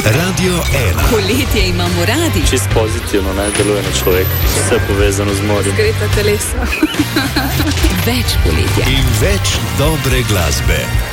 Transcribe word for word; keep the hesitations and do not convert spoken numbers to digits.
Radio ena. Poletje imamo radi. Čist pozitivno naj deluje na človek. Vse povezano z morjem. Greta telesa. Več poletja. In več dobre glasbe.